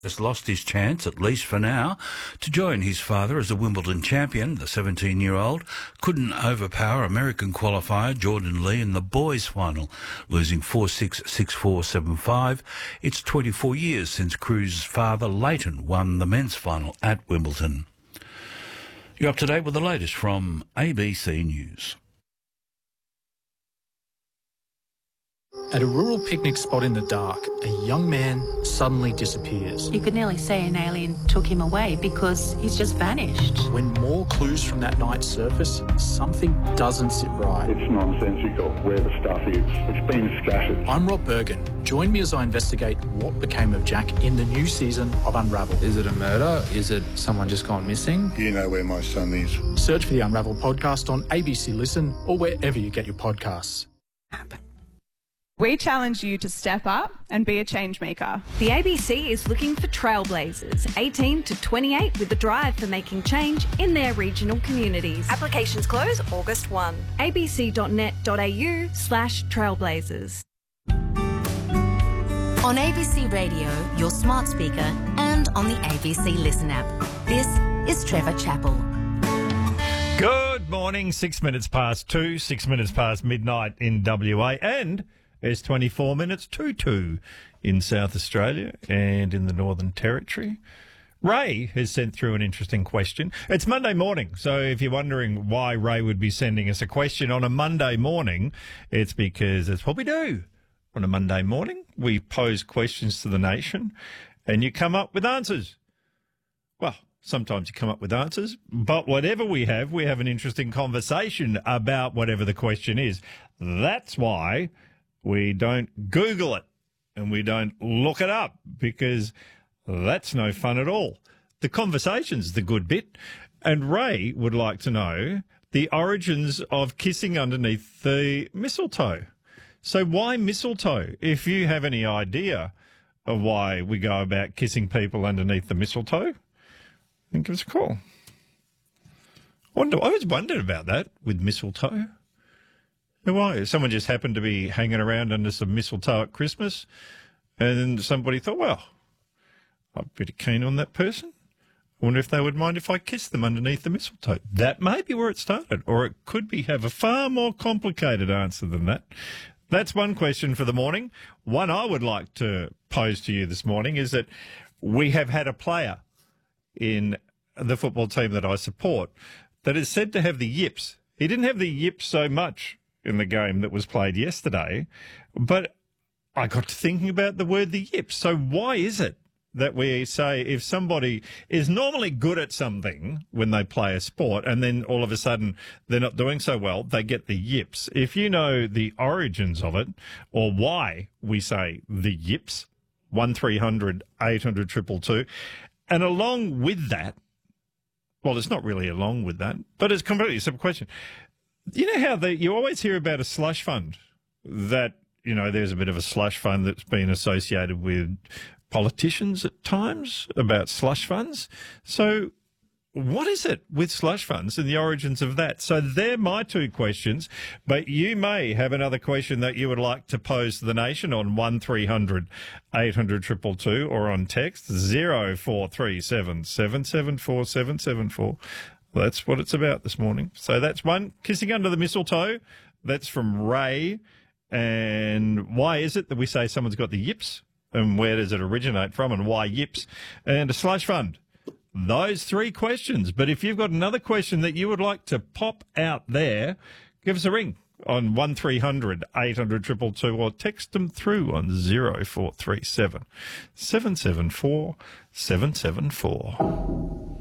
has lost his chance, at least for now, to join his father as a Wimbledon champion. The 17-year-old couldn't overpower American qualifier Jordan Lee in the boys' final, losing 4-6, 6-4, 7-5. It's 24 years since Cruz's father, Leighton, won the men's final at Wimbledon. You're up to date with the latest from ABC News. At a rural picnic spot in the dark, a young man suddenly disappears. You could nearly say an alien took him away because he's just vanished. When more clues from that night surface, something doesn't sit right. It's nonsensical where the stuff is. It's been scattered. I'm Rob Bergen. Join me as I investigate what became of Jack in the new season of Unravel. Is it a murder? Is it someone just gone missing? You know where my son is. Search for the Unravel podcast on ABC Listen or wherever you get your podcasts. We challenge you to step up and be a change maker. The ABC is looking for trailblazers, 18 to 28, with a drive for making change in their regional communities. Applications close August 1. abc.net.au/trailblazers. On ABC Radio, your smart speaker, and on the ABC Listen app. This is Trevor Chappell. Good morning, 6 minutes past 2, 6 minutes past midnight in WA, and it's 24 minutes to 2 in South Australia and in the Northern Territory. Ray has sent through an interesting question. It's Monday morning, so if you're wondering why Ray would be sending us a question on a Monday morning, it's because it's what we do. On a Monday morning, we pose questions to the nation and you come up with answers. Well, sometimes you come up with answers, but whatever we have an interesting conversation about whatever the question is. That's why we don't Google it and we don't look it up, because that's no fun at all. The conversation's the good bit. And Ray would like to know the origins of kissing underneath the mistletoe. So why mistletoe? If you have any idea of why we go about kissing people underneath the mistletoe, then give us a call. I always wondered about that with mistletoe. Why? Someone just happened to be hanging around under some mistletoe at Christmas, and then somebody thought, well, I'm pretty keen on that person. I wonder if they would mind if I kissed them underneath the mistletoe. That may be where it started, or it could have a far more complicated answer than that. That's one question for the morning. One I would like to pose to you this morning is that we have had a player in the football team that I support that is said to have the yips. He didn't have the yips so much in the game that was played yesterday, but I got to thinking about the word the yips. So why is it that we say if somebody is normally good at something when they play a sport and then all of a sudden they're not doing so well, they get the yips? If you know the origins of it or why we say the yips, 1300 800 222, and along with that, well, it's not really along with that, but it's completely a simple question. You know how you always hear about a slush fund, that, you know, there's a bit of a slush fund that's been associated with politicians at times about slush funds. So what is it with slush funds and the origins of that? So they're my two questions, but you may have another question that you would like to pose to the nation on 1300 800 222 or on text 0437 774 774. That's what it's about this morning. So that's one, kissing under the mistletoe. That's from Ray. And why is it that we say someone's got the yips? And where does it originate from and why yips? And a slush fund. Those three questions. But if you've got another question that you would like to pop out there, give us a ring on 1300 800 222 or text them through on 0437 774 774.